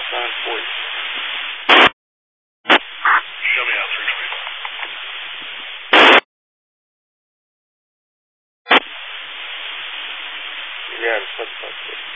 southbound 40. Show me out 320. Yeah, it's 1.6.